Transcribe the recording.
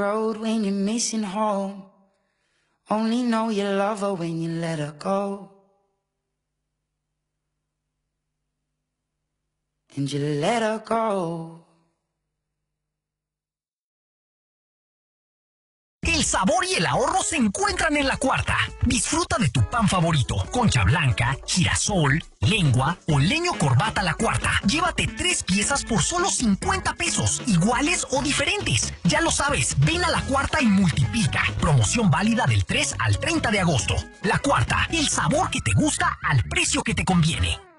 Road when you're missing home. Only know you love her when you let her go. And you let her go. El sabor y el ahorro se encuentran en La Cuarta. Disfruta de tu pan favorito, concha blanca, girasol, lengua o leño corbata La Cuarta. Llévate 3 piezas por solo 50 pesos, iguales o diferentes. Ya lo sabes, ven a La Cuarta y multiplica. Promoción válida del 3 al 30 de agosto. La Cuarta, el sabor que te gusta al precio que te conviene.